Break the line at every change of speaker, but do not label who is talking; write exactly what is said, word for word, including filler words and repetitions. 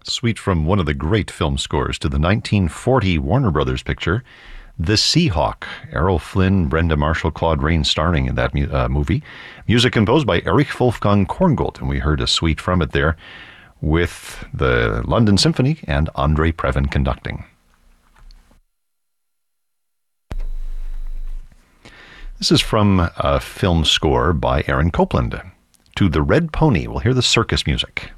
Suite from one of the great film scores to the nineteen forty Warner Brothers picture, The Seahawk. Errol Flynn, Brenda Marshall, Claude Rains starring in that mu- uh, movie. Music composed by Erich Wolfgang Korngold, and we heard a suite from it there with the London Symphony and Andre Previn conducting. This is from a film score by Aaron Copland. To The Red Pony, we'll hear the circus music.